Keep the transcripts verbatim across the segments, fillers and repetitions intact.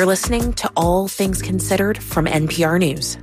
You're listening to All Things Considered from N P R News.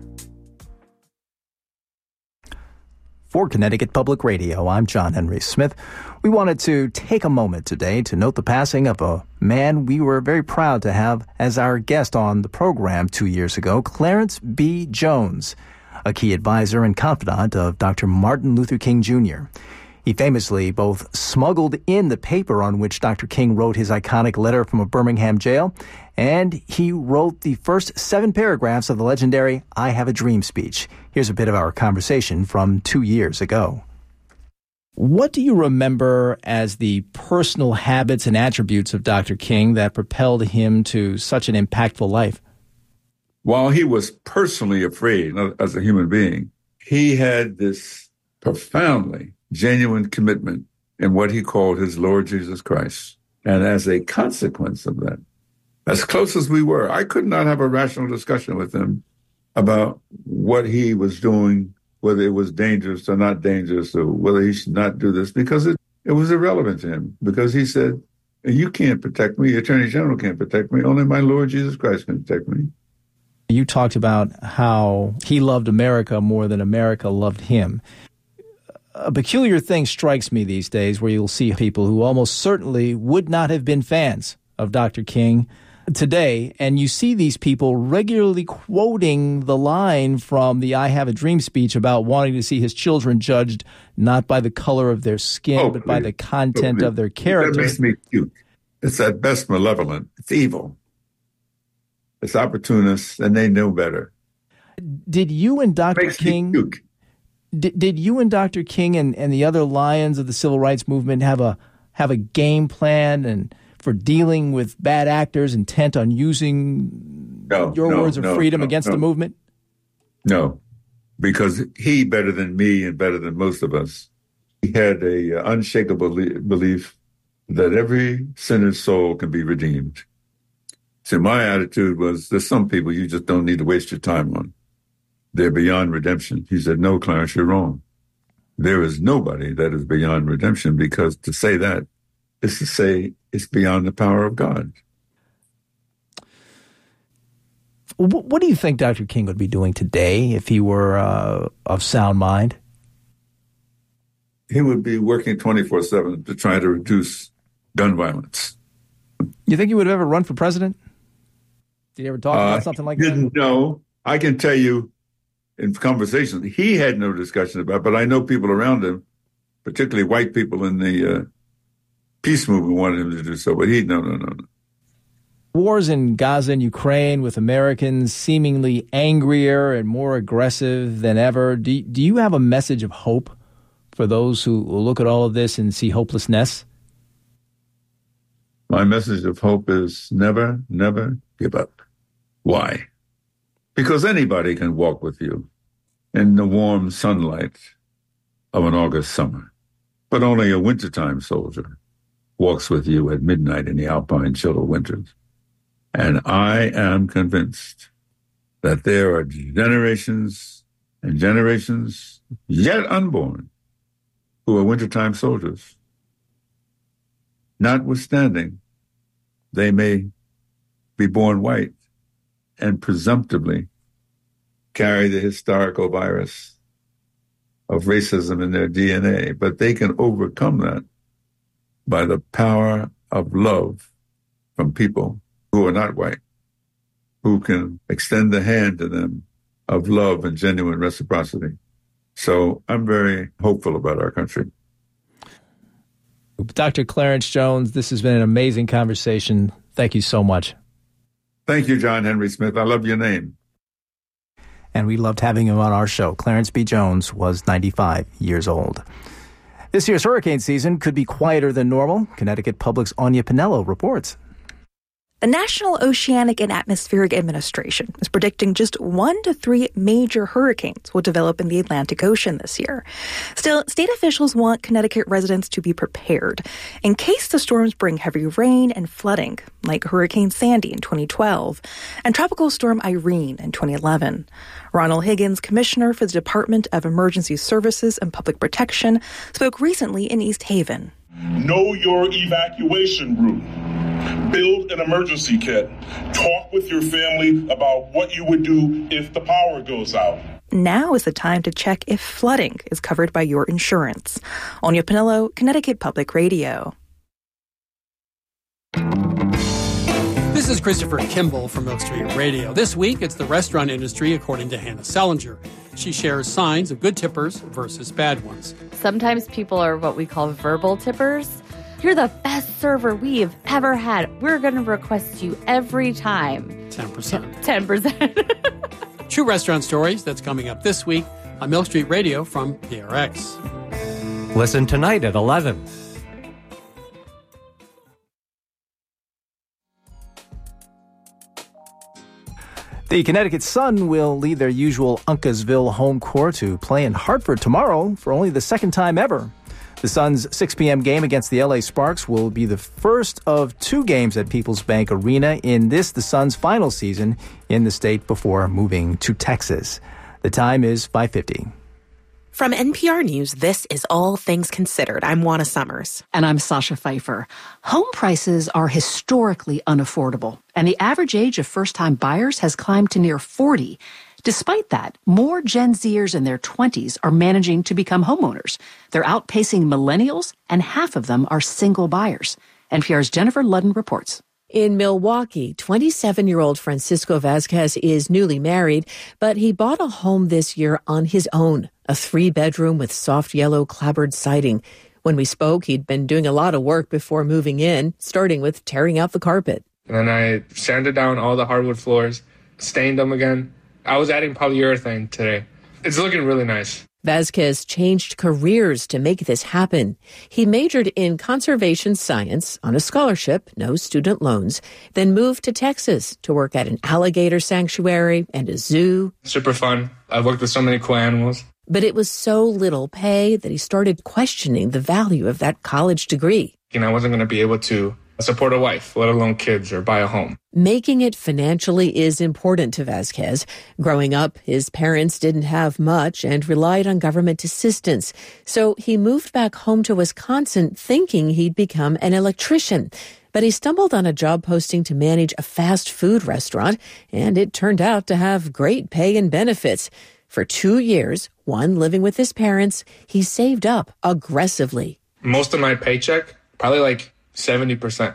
For Connecticut Public Radio, I'm John Henry Smith. We wanted to take a moment today to note the passing of a man we were very proud to have as our guest on the program two years ago, Clarence B. Jones, a key advisor and confidant of Doctor Martin Luther King Junior He famously both smuggled in the paper on which Doctor King wrote his iconic letter from a Birmingham jail, and he wrote the first seven paragraphs of the legendary I Have a Dream speech. Here's a bit of our conversation from two years ago. What do you remember as the personal habits and attributes of Doctor King that propelled him to such an impactful life? While he was personally afraid as a human being, he had this profoundly genuine commitment in what he called his Lord Jesus Christ. And as a consequence of that, as close as we were, I could not have a rational discussion with him about what he was doing, whether it was dangerous or not dangerous, or whether he should not do this, because it, it was irrelevant to him. Because he said, you can't protect me, the Attorney General can't protect me, only my Lord Jesus Christ can protect me. You talked about how he loved America more than America loved him. A peculiar thing strikes me these days where you'll see people who almost certainly would not have been fans of Doctor King today, and you see these people regularly quoting the line from the I Have a Dream speech about wanting to see his children judged not by the color of their skin, oh, but please. by the content oh, of their character. That makes me cute. It's at best malevolent. It's evil. It's opportunist, and they know better. Did you and Doctor Makes King... me cute. Did, did you and Doctor King and, and the other lions of the civil rights movement have a have a game plan and for dealing with bad actors intent on using no, your no, words of no, freedom no, against no. the movement? No, because he, better than me and better than most of us, he had a uh, unshakable le- belief that every sinner's soul can be redeemed. So my attitude was, there's some people you just don't need to waste your time on. They're beyond redemption. He said, no, Clarence, you're wrong. There is nobody that is beyond redemption, because to say that is to say it's beyond the power of God. What, what do you think Doctor King would be doing today if he were uh, of sound mind? He would be working twenty-four seven to try to reduce gun violence. You think he would have ever run for president? Did he ever talk about uh, something like didn't that? Didn't know. I can tell you in conversations, he had no discussion about it, but I know people around him, particularly white people in the uh, peace movement, wanted him to do so, but he, no, no, no, no. Wars in Gaza and Ukraine with Americans seemingly angrier and more aggressive than ever. Do, do you have a message of hope for those who look at all of this and see hopelessness? My message of hope is never, never give up. Why? Because anybody can walk with you in the warm sunlight of an August summer, but only a wintertime soldier walks with you at midnight in the alpine chill of winters. And I am convinced that there are generations and generations yet unborn who are wintertime soldiers. Notwithstanding, they may be born white and presumptively carry the historical virus of racism in their D N A, but they can overcome that by the power of love from people who are not white, who can extend the hand to them of love and genuine reciprocity. So I'm very hopeful about our country. Doctor Clarence Jones, this has been an amazing conversation. Thank you so much. Thank you, John Henry Smith. I love your name. And we loved having him on our show. Clarence B. Jones was ninety-five years old. This year's hurricane season could be quieter than normal. Connecticut Public's Anya Pinello reports. The National Oceanic and Atmospheric Administration is predicting just one to three major hurricanes will develop in the Atlantic Ocean this year. Still, state officials want Connecticut residents to be prepared in case the storms bring heavy rain and flooding, like Hurricane Sandy in twenty twelve and Tropical Storm Irene in twenty eleven. Ronald Higgins, commissioner for the Department of Emergency Services and Public Protection, spoke recently in East Haven. Know your evacuation route. Build an emergency kit. Talk with your family about what you would do if the power goes out. Now is the time to check if flooding is covered by your insurance. Anya Pinello, Connecticut Public Radio. This is Christopher Kimball from Milk Street Radio. This week, it's the restaurant industry, according to Hannah Selinger. She shares signs of good tippers versus bad ones. Sometimes people are what we call verbal tippers. You're the best server we've ever had. We're going to request you every time. ten percent. ten percent. True Restaurant Stories, that's coming up this week on Milk Street Radio from P R X. Listen tonight at eleven. The Connecticut Sun will lead their usual Uncasville home court to play in Hartford tomorrow for only the second time ever. The Sun's six p.m. game against the L A Sparks will be the first of two games at People's Bank Arena in this, the Sun's final season in the state before moving to Texas. The time is five fifty. From N P R News, this is All Things Considered. I'm Juana Summers. And I'm Sasha Pfeiffer. Home prices are historically unaffordable, and the average age of first-time buyers has climbed to near forty. Despite that, more Gen Zers in their twenties are managing to become homeowners. They're outpacing millennials, and half of them are single buyers. N P R's Jennifer Ludden reports. In Milwaukee, twenty-seven-year-old Francisco Vasquez is newly married, but he bought a home this year on his own, a three-bedroom with soft yellow clapboard siding. When we spoke, he'd been doing a lot of work before moving in, starting with tearing out the carpet. And then I sanded down all the hardwood floors, stained them again. I was adding polyurethane today. It's looking really nice. Vasquez changed careers to make this happen. He majored in conservation science on a scholarship, no student loans, then moved to Texas to work at an alligator sanctuary and a zoo. Super fun. I've worked with so many cool animals. But it was so little pay that he started questioning the value of that college degree. You know, I wasn't going to be able to support a wife, let alone kids, or buy a home. Making it financially is important to Vasquez. Growing up, his parents didn't have much and relied on government assistance. So he moved back home to Wisconsin thinking he'd become an electrician. But he stumbled on a job posting to manage a fast food restaurant, and it turned out to have great pay and benefits. For two years, one living with his parents, he saved up aggressively. Most of my paycheck, probably like seventy percent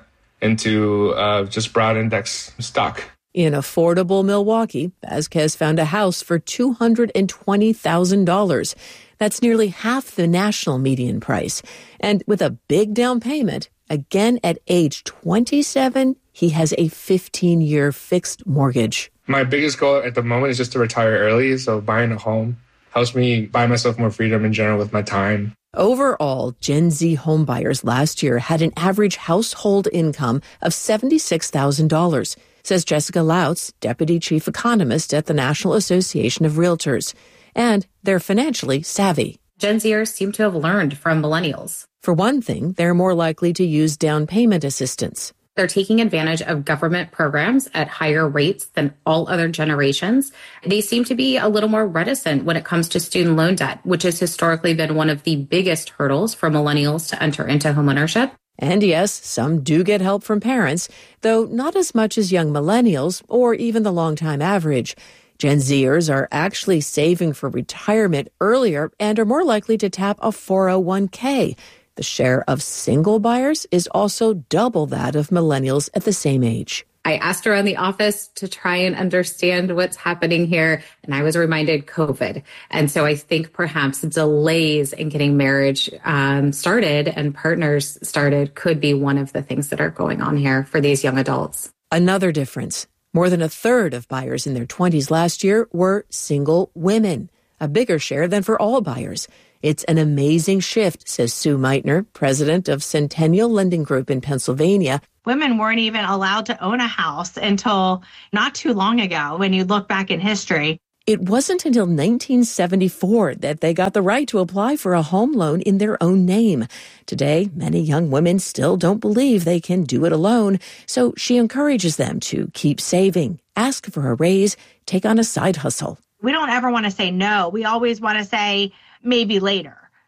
into uh, just broad index stock. In affordable Milwaukee, Vasquez found a house for two hundred twenty thousand dollars. That's nearly half the national median price. And with a big down payment, again at age twenty-seven, he has a fifteen-year fixed mortgage. My biggest goal at the moment is just to retire early, so buying a home helps me buy myself more freedom in general with my time. Overall, Gen Z homebuyers last year had an average household income of seventy-six thousand dollars, says Jessica Lautz, deputy chief economist at the National Association of Realtors. And they're financially savvy. Gen Zers seem to have learned from millennials. For one thing, they're more likely to use down payment assistance. They're taking advantage of government programs at higher rates than all other generations. They seem to be a little more reticent when it comes to student loan debt, which has historically been one of the biggest hurdles for millennials to enter into homeownership. And yes, some do get help from parents, though not as much as young millennials or even the long-time average. Gen Zers are actually saving for retirement earlier and are more likely to tap a four oh one k. The share of single buyers is also double that of millennials at the same age. I asked around the office to try and understand what's happening here, and I was reminded COVID. And so I think perhaps delays in getting marriage um, started and partners started could be one of the things that are going on here for these young adults. Another difference. More than a third of buyers in their twenties last year were single women, a bigger share than for all buyers. It's an amazing shift, says Sue Meitner, president of Centennial Lending Group in Pennsylvania. Women weren't even allowed to own a house until not too long ago, when you look back in history. It wasn't until nineteen seventy-four that they got the right to apply for a home loan in their own name. Today, many young women still don't believe they can do it alone, so she encourages them to keep saving, ask for a raise, take on a side hustle. We don't ever want to say no. We always want to say maybe later.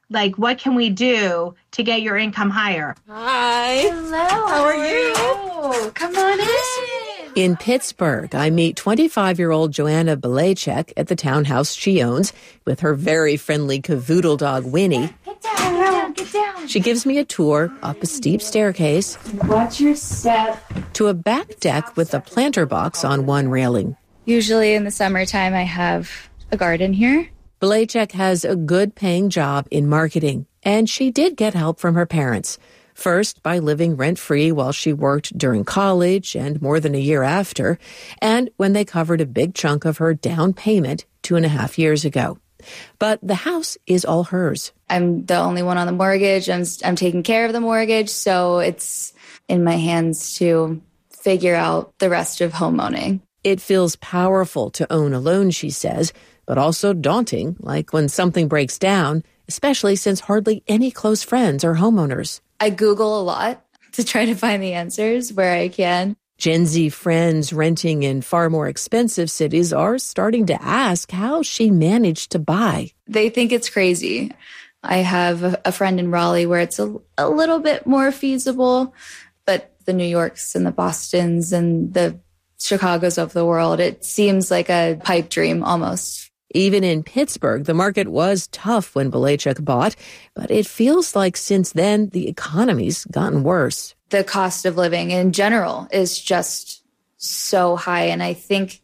Like, what can we do to get your income higher? Hi. Hello. How are you? Come on in. In Pittsburgh, I meet twenty-five-year-old Joanna Belacek at the townhouse she owns with her very friendly cavoodle dog, Winnie. Get down, get down, get down. She gives me a tour up a steep staircase. Watch your step. To a back deck with a planter box on one railing. Usually in the summertime, I have a garden here. Belacek has a good-paying job in marketing, and she did get help from her parents. First, by living rent-free while she worked during college and more than a year after, and when they covered a big chunk of her down payment two and a half years ago. But the house is all hers. I'm the only one on the mortgage. I'm, I'm taking care of the mortgage, so it's in my hands to figure out the rest of homeowning. It feels powerful to own alone, she says, but also daunting, like when something breaks down, especially since hardly any close friends are homeowners. I Google a lot to try to find the answers where I can. Gen Z friends renting in far more expensive cities are starting to ask how she managed to buy. They think it's crazy. I have a friend in Raleigh where it's a, a little bit more feasible, but the New Yorks and the Bostons and the Chicagos of the world, it seems like a pipe dream almost. Even in Pittsburgh, the market was tough when Belacek bought, but it feels like since then the economy's gotten worse. The cost of living in general is just so high, and I think,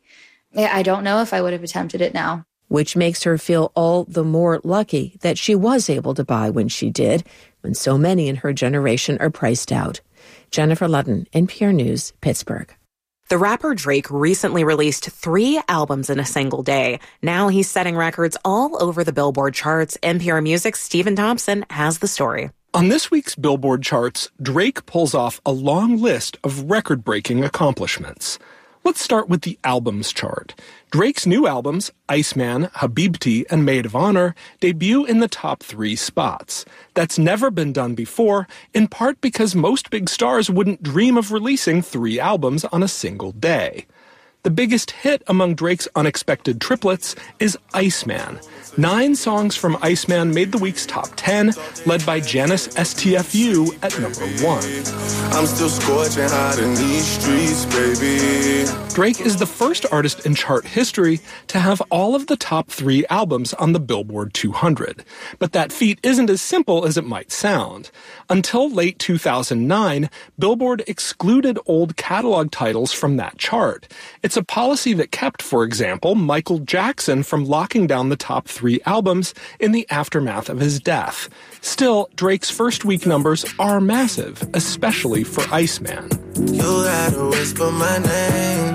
I don't know if I would have attempted it now. Which makes her feel all the more lucky that she was able to buy when she did, when so many in her generation are priced out. Jennifer Ludden, N P R News, Pittsburgh. The rapper Drake recently released three albums in a single day. Now he's setting records all over the Billboard charts. N P R Music's Stephen Thompson has the story. On this week's Billboard charts, Drake pulls off a long list of record-breaking accomplishments. Let's start with the albums chart. Drake's new albums, Iceman, Habibti, and Maid of Honor, debut in the top three spots. That's never been done before, in part because most big stars wouldn't dream of releasing three albums on a single day. The biggest hit among Drake's unexpected triplets is Iceman. Nine songs from Iceman made the week's top ten, led by Janice S T F U at number one. I'm still scorching hot in these streets, baby. Drake is the first artist in chart history to have all of the top three albums on the Billboard two hundred. But that feat isn't as simple as it might sound. Until late two thousand nine, Billboard excluded old catalog titles from that chart. It's a policy that kept, for example, Michael Jackson from locking down the top three albums in the aftermath of his death. Still, Drake's first week numbers are massive, especially for Iceman. You had to whisper my name.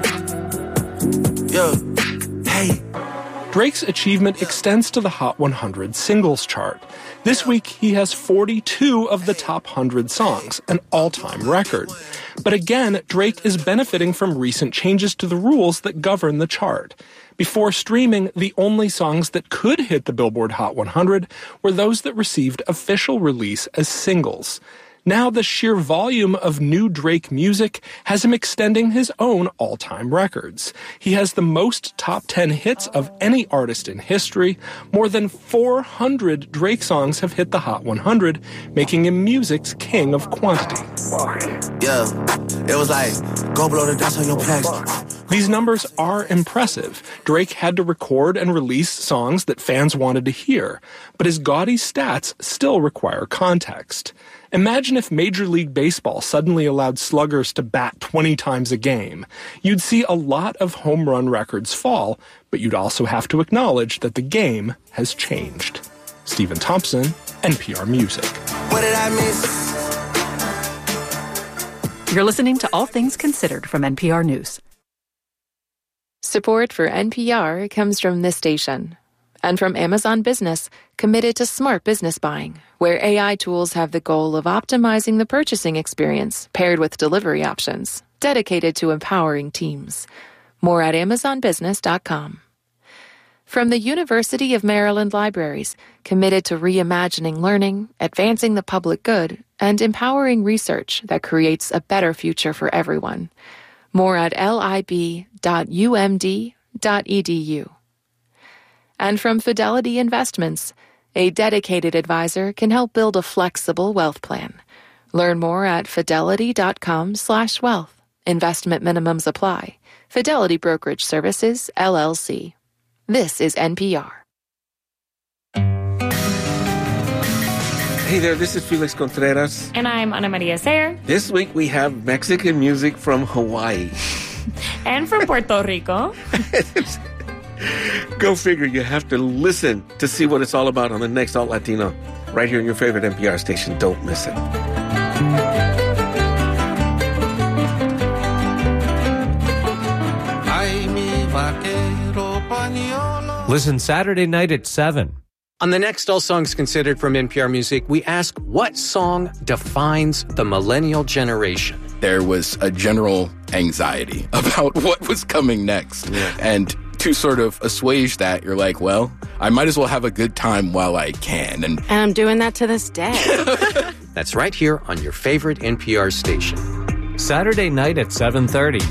Yo, hey. Drake's achievement extends to the Hot one hundred singles chart. This week, he has forty-two of the top one hundred songs, an all-time record. But again, Drake is benefiting from recent changes to the rules that govern the chart. Before streaming, the only songs that could hit the Billboard Hot one hundred were those that received official release as singles. Now the sheer volume of new Drake music has him extending his own all-time records. He has the most top ten hits of any artist in history. More than four hundred Drake songs have hit the Hot one hundred, making him music's king of quantity. Yeah, it was like, go blow the dust on your plaques. These numbers are impressive. Drake had to record and release songs that fans wanted to hear, but his gaudy stats still require context. Imagine if Major League Baseball suddenly allowed sluggers to bat twenty times a game. You'd see a lot of home run records fall, but you'd also have to acknowledge that the game has changed. Stephen Thompson, N P R Music. What did I miss? You're listening to All Things Considered from N P R News. Support for N P R comes from this station and from Amazon Business, committed to smart business buying, where A I tools have the goal of optimizing the purchasing experience paired with delivery options, dedicated to empowering teams. More at amazon business dot com. From the University of Maryland Libraries, committed to reimagining learning, advancing the public good, and empowering research that creates a better future for everyone. More at lib dot u m d dot e d u. And from Fidelity Investments, A dedicated advisor can help build a flexible wealth plan. Learn more at fidelity.com slash wealth. Investment minimums apply. Fidelity Brokerage Services, L L C. This is N P R. Hey there, this is Felix Contreras. And I'm Ana Maria Sayer. This week we have Mexican music from Hawaii. And from Puerto Rico. Go figure, you have to listen to see what it's all about on the next Alt Latino. Right here on your favorite N P R station. Don't miss it. Listen Saturday night at seven. On the next All Songs Considered from N P R Music, we ask what song defines the millennial generation? There was a general anxiety about what was coming next. Yeah. And to sort of assuage that, you're like, well, I might as well have a good time while I can. And, and I'm doing that to this day. That's right here on your favorite N P R station. Saturday night at seven thirty.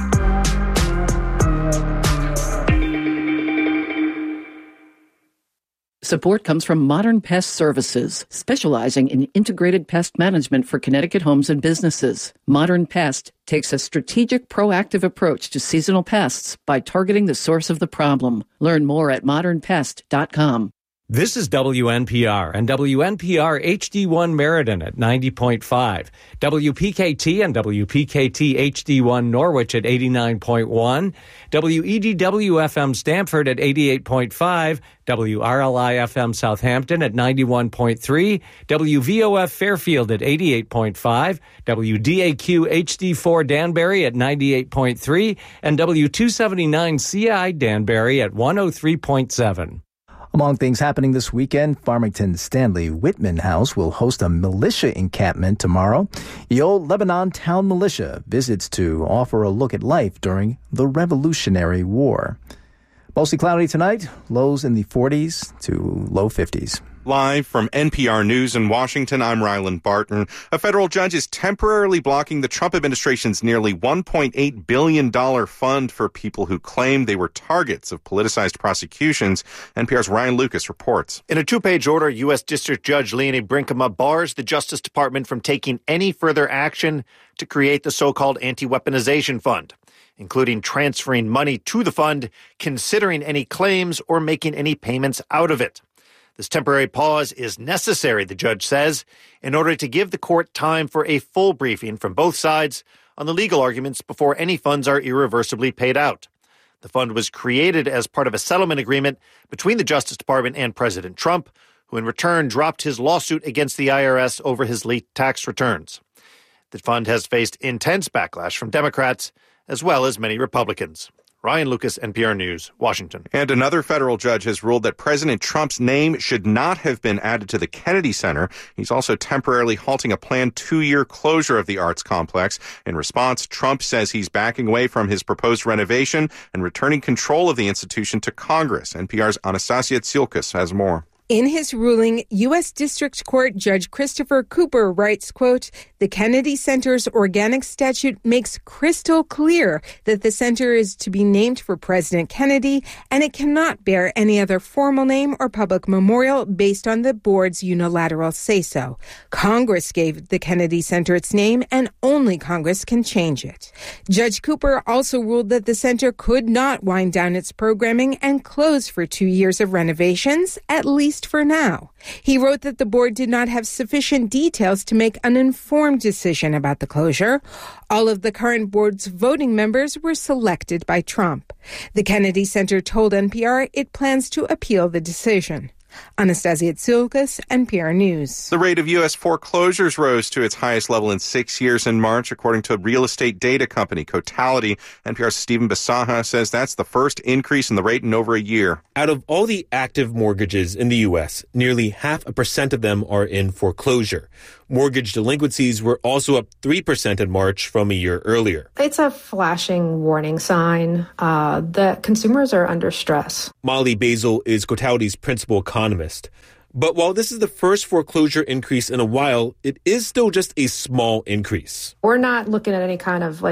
Support comes from Modern Pest Services, specializing in integrated pest management for Connecticut homes and businesses. Modern Pest takes a strategic, proactive approach to seasonal pests by targeting the source of the problem. Learn more at modern pest dot com. This is W N P R and W N P R H D one Meriden at ninety point five, W P K T and W P K T H D one Norwich at eighty-nine point one, W E D W F M Stamford at eighty-eight point five, W R L I F M Southampton at ninety-one point three, W V O F Fairfield at eighty-eight point five, W D A Q H D four Danbury at ninety-eight point three, and W two seventy-nine C I Danbury at one oh three point seven. Among things happening this weekend, Farmington's Stanley Whitman House will host a militia encampment tomorrow. The old Lebanon Town Militia visits to offer a look at life during the Revolutionary War. Mostly cloudy tonight, lows in the forties to low fifties. Live from N P R News in Washington, I'm Ryland Barton. A federal judge is temporarily blocking the Trump administration's nearly one point eight billion dollars fund for people who claim they were targets of politicized prosecutions. N P R's Ryan Lucas reports. In a two-page order, U S. District Judge Leonie Brinkema bars the Justice Department from taking any further action to create the so-called anti-weaponization fund, including transferring money to the fund, considering any claims, or making any payments out of it. This temporary pause is necessary, the judge says, in order to give the court time for a full briefing from both sides on the legal arguments before any funds are irreversibly paid out. The fund was created as part of a settlement agreement between the Justice Department and President Trump, who in return dropped his lawsuit against the I R S over his leaked tax returns. The fund has faced intense backlash from Democrats as well as many Republicans. Ryan Lucas, N P R News, Washington. And another federal judge has ruled that President Trump's name should not have been added to the Kennedy Center. He's also temporarily halting a planned two-year closure of the arts complex. In response, Trump says he's backing away from his proposed renovation and returning control of the institution to Congress. N P R's Anastasia Tsilkas has more. In his ruling, U S. District Court Judge Christopher Cooper writes, quote, "The Kennedy Center's organic statute makes crystal clear that the center is to be named for President Kennedy, and it cannot bear any other formal name or public memorial based on the board's unilateral say-so. Congress gave the Kennedy Center its name, and only Congress can change it." Judge Cooper also ruled that the center could not wind down its programming and close for two years of renovations, at least for now. He wrote that the board did not have sufficient details to make an informed decision about the closure. All of the current board's voting members were selected by Trump. The Kennedy Center told N P R it plans to appeal the decision. Anastasia Tsilkas, N P R News. The rate of U S foreclosures rose to its highest level in six years in March, according to real estate data company Cotality. N P R's Stephen Basaha says that's the first increase in the rate in over a year. Out of all the active mortgages in the U S, nearly half a percent of them are in foreclosure. Mortgage delinquencies were also up three percent in March from a year earlier. It's a flashing warning sign uh, that consumers are under stress. Molly Basil is Cotality's principal economist. But while this is the first foreclosure increase in a while, it is still just a small increase. We're not looking at any kind of like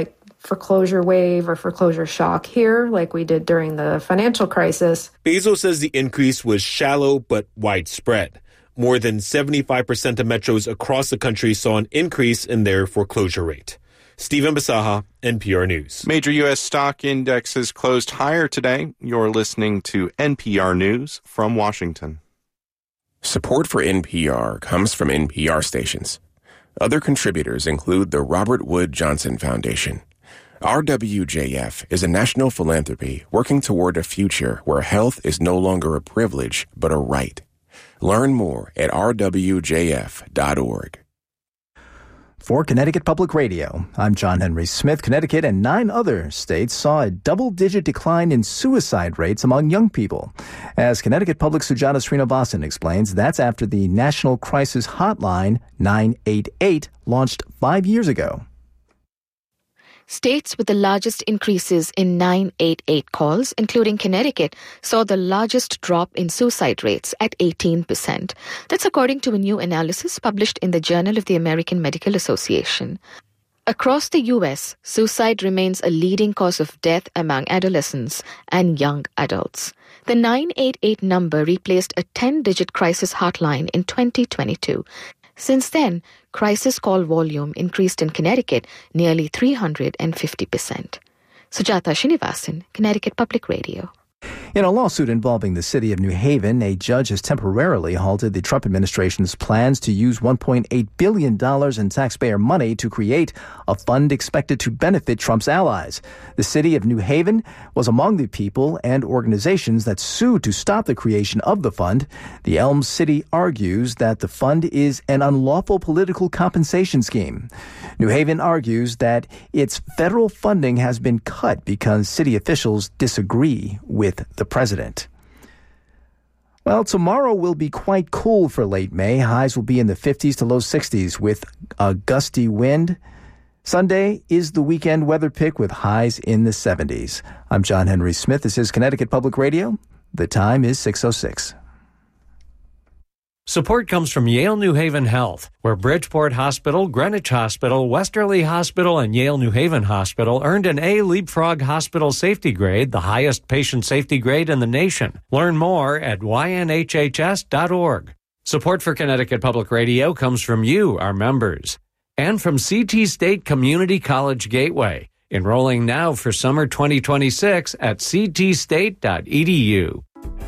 foreclosure wave or foreclosure shock here like we did during the financial crisis. Bezos says the increase was shallow but widespread. More than seventy-five percent of metros across the country saw an increase in their foreclosure rate. Stephen Basaha, N P R News. Major U S stock indexes closed higher today. You're listening to N P R News from Washington. Support for N P R comes from N P R stations. Other contributors include the Robert Wood Johnson Foundation. R W J F is a national philanthropy working toward a future where health is no longer a privilege, but a right. Learn more at r w j f dot org. For Connecticut Public Radio, I'm John Henry Smith. Connecticut and nine other states saw a double-digit decline in suicide rates among young people. As Connecticut Public Sujata Srinivasan explains, that's after the National Crisis Hotline nine eight eight launched five years ago. States with the largest increases in nine eight eight calls, including Connecticut, saw the largest drop in suicide rates at eighteen percent. That's according to a new analysis published in the Journal of the American Medical Association. Across the U S, suicide remains a leading cause of death among adolescents and young adults. The nine eight eight number replaced a ten-digit crisis hotline in twenty twenty-two. Since then, crisis call volume increased in Connecticut nearly three hundred fifty percent. Sujata Srinivasan, Connecticut Public Radio. In a lawsuit involving the city of New Haven, a judge has temporarily halted the Trump administration's plans to use one point eight billion dollars in taxpayer money to create a fund expected to benefit Trump's allies. The city of New Haven was among the people and organizations that sued to stop the creation of the fund. The Elm City argues that the fund is an unlawful political compensation scheme. New Haven argues that its federal funding has been cut because city officials disagree with the president. Well, tomorrow will be quite cool for late May. Highs will be in the fifties to low sixties with a gusty wind. Sunday is the weekend weather pick with highs in the seventies. I'm John Henry Smith. This is Connecticut Public Radio. The time is six oh six. Support comes from Yale New Haven Health, where Bridgeport Hospital, Greenwich Hospital, Westerly Hospital, and Yale New Haven Hospital earned an A Leapfrog Hospital Safety Grade, the highest patient safety grade in the nation. Learn more at y n h h s dot org. Support for Connecticut Public Radio comes from you, our members, and from C T State Community College Gateway, enrolling now for summer twenty twenty-six at c t state dot e d u.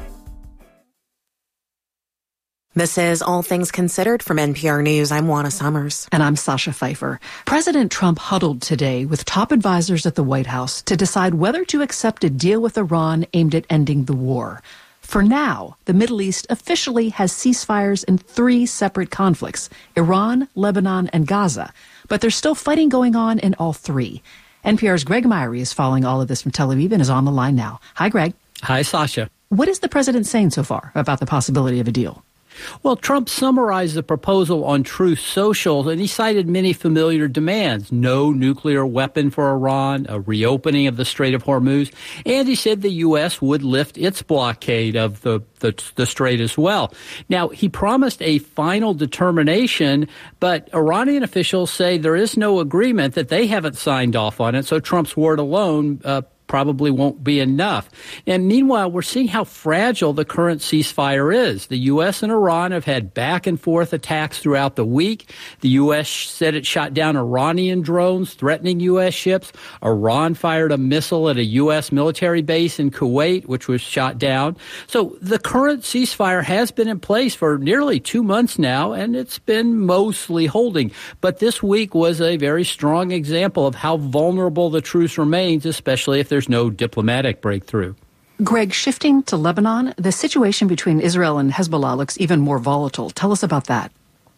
This is All Things Considered from N P R News. I'm Juana Summers. And I'm Sasha Pfeiffer. President Trump huddled today with top advisors at the White House to decide whether to accept a deal with Iran aimed at ending the war. For now, the Middle East officially has ceasefires in three separate conflicts, Iran, Lebanon, and Gaza. But there's still fighting going on in all three. N P R's Greg Myrie is following all of this from Tel Aviv and is on the line now. Hi, Greg. Hi, Sasha. What is the president saying so far about the possibility of a deal? Well, Trump summarized the proposal on Truth Social, and he cited many familiar demands. No nuclear weapon for Iran, a reopening of the Strait of Hormuz, and he said the U S would lift its blockade of the, the, the Strait as well. Now, he promised a final determination, but Iranian officials say there is no agreement, that they haven't signed off on it, so Trump's word alone uh, probably won't be enough. And meanwhile, we're seeing how fragile the current ceasefire is. The U S and Iran have had back and forth attacks throughout the week. The U S said it shot down Iranian drones threatening U S ships. Iran fired a missile at a U S military base in Kuwait, which was shot down. So the current ceasefire has been in place for nearly two months now, and it's been mostly holding. But this week was a very strong example of how vulnerable the truce remains, especially if there's There's no diplomatic breakthrough. Greg, shifting to Lebanon, the situation between Israel and Hezbollah looks even more volatile. Tell us about that.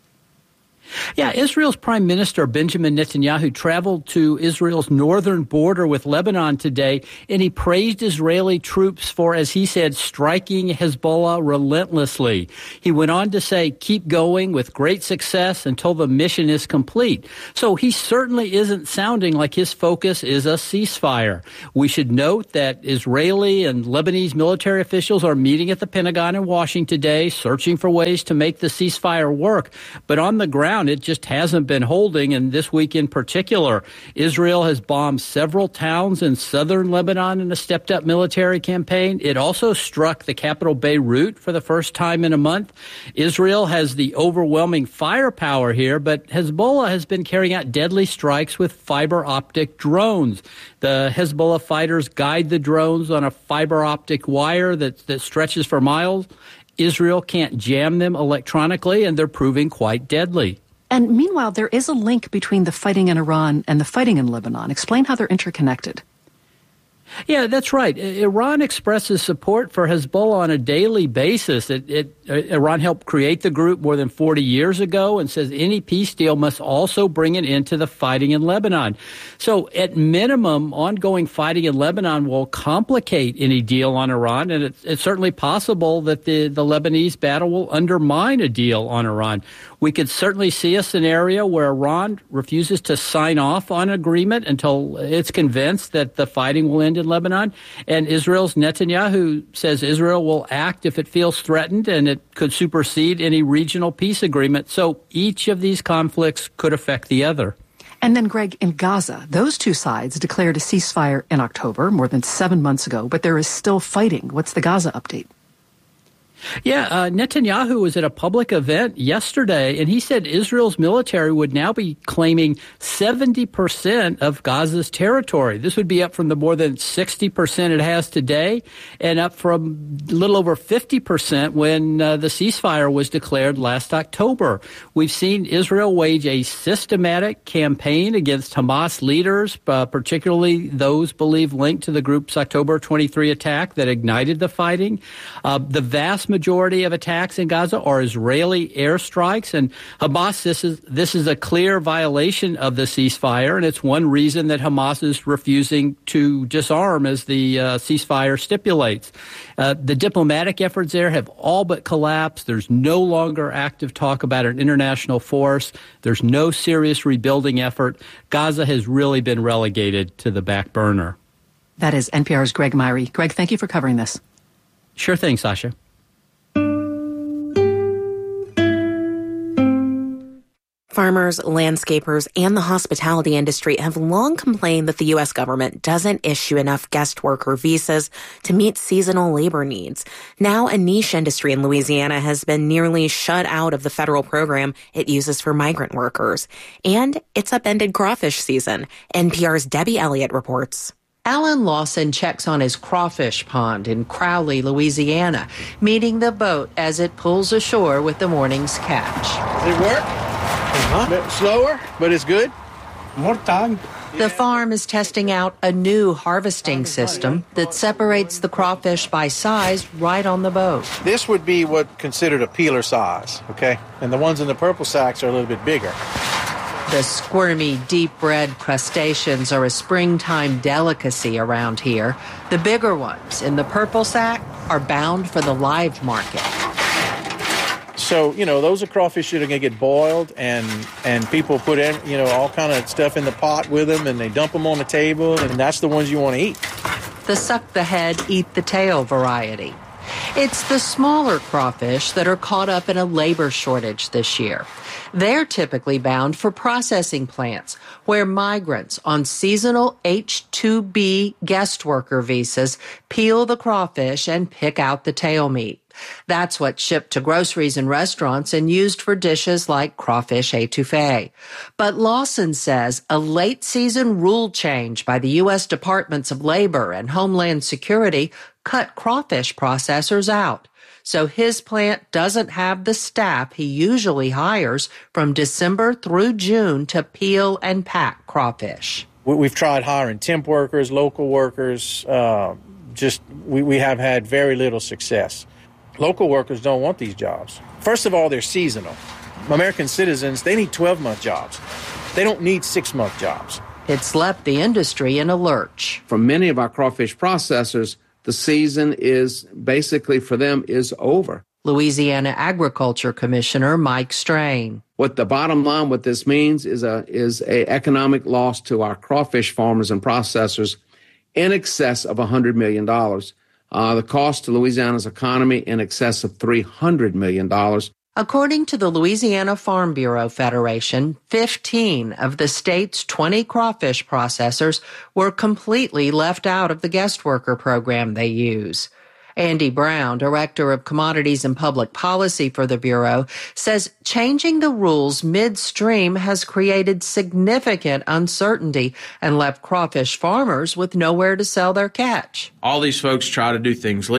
Yeah, Israel's Prime Minister Benjamin Netanyahu traveled to Israel's northern border with Lebanon today, and he praised Israeli troops for, as he said, striking Hezbollah relentlessly. He went on to say, keep going with great success until the mission is complete. So he certainly isn't sounding like his focus is a ceasefire. We should note that Israeli and Lebanese military officials are meeting at the Pentagon in Washington today, searching for ways to make the ceasefire work. But on the ground, ground. It just hasn't been holding, and this week in particular, Israel has bombed several towns in southern Lebanon in a stepped-up military campaign. It also struck the capital Beirut for the first time in a month. Israel has the overwhelming firepower here, but Hezbollah has been carrying out deadly strikes with fiber optic drones. The Hezbollah fighters guide the drones on a fiber optic wire that, that stretches for miles. Israel can't jam them electronically, and they're proving quite deadly. And meanwhile, there is a link between the fighting in Iran and the fighting in Lebanon. Explain how they're interconnected. Yeah, that's right. Iran expresses support for Hezbollah on a daily basis. It, it, Iran helped create the group more than forty years ago and says any peace deal must also bring an end to the fighting in Lebanon. So at minimum, ongoing fighting in Lebanon will complicate any deal on Iran, and it's, it's certainly possible that the, the Lebanese battle will undermine a deal on Iran. We could certainly see a scenario where Iran refuses to sign off on an agreement until it's convinced that the fighting will end in Lebanon. And Israel's Netanyahu says Israel will act if it feels threatened, and it could supersede any regional peace agreement. So each of these conflicts could affect the other. And then, Greg, in Gaza, those two sides declared a ceasefire in October, more than seven months ago, but there is still fighting. What's the Gaza update? Yeah, uh, Netanyahu was at a public event yesterday, and he said Israel's military would now be claiming seventy percent of Gaza's territory. This would be up from the more than sixty percent it has today, and up from a little over fifty percent when uh, the ceasefire was declared last October. We've seen Israel wage a systematic campaign against Hamas leaders, uh, particularly those believed linked to the group's October twenty-three attack that ignited the fighting. Uh, the vast majority of attacks in Gaza are Israeli airstrikes, and Hamas, this is this is a clear violation of the ceasefire, and it's one reason that Hamas is refusing to disarm as the uh, ceasefire stipulates. Uh, the diplomatic efforts there have all but collapsed. There's no longer active talk about an international force. There's no serious rebuilding effort. Gaza has really been relegated to the back burner. That is N P R's Greg Myrie. Greg, thank you for covering this. Sure thing, Sasha. Farmers, landscapers, and the hospitality industry have long complained that the U S government doesn't issue enough guest worker visas to meet seasonal labor needs. Now, a niche industry in Louisiana has been nearly shut out of the federal program it uses for migrant workers. And it's upended crawfish season. N P R's Debbie Elliott reports. Alan Lawson checks on his crawfish pond in Crowley, Louisiana, meeting the boat as it pulls ashore with the morning's catch. Does it work? Uh-huh. A bit slower, but it's good. More time. The farm is testing out a new harvesting system that separates the crawfish by size right on the boat. This would be what considered a peeler size, okay? And the ones in the purple sacks are a little bit bigger. The squirmy, deep-red crustaceans are a springtime delicacy around here. The bigger ones in the purple sack are bound for the live market. So, you know, those are crawfish that are going to get boiled, and and people put in, you know, all kind of stuff in the pot with them, and they dump them on the table, and that's the ones you want to eat. The suck the head, eat the tail variety. It's the smaller crawfish that are caught up in a labor shortage this year. They're typically bound for processing plants, where migrants on seasonal H two B guest worker visas peel the crawfish and pick out the tail meat. That's what's shipped to groceries and restaurants and used for dishes like crawfish etouffee. But Lawson says a late-season rule change by the U S Departments of Labor and Homeland Security cut crawfish processors out. So his plant doesn't have the staff he usually hires from December through June to peel and pack crawfish. We've tried hiring temp workers, local workers. Uh, just we, we have had very little success. Local workers don't want these jobs. First of all, they're seasonal. American citizens, they need twelve-month jobs. They don't need six-month jobs. It's left the industry in a lurch. For many of our crawfish processors, the season is basically for them is over. Louisiana Agriculture Commissioner Mike Strain. What the bottom line, what this means is a is a economic loss to our crawfish farmers and processors in excess of one hundred million dollars. Uh, the cost to Louisiana's economy in excess of three hundred million dollars. According to the Louisiana Farm Bureau Federation, fifteen of the state's twenty crawfish processors were completely left out of the guest worker program they use. Andy Brown, Director of Commodities and Public Policy for the Bureau, says changing the rules midstream has created significant uncertainty and left crawfish farmers with nowhere to sell their catch. All these folks try to do things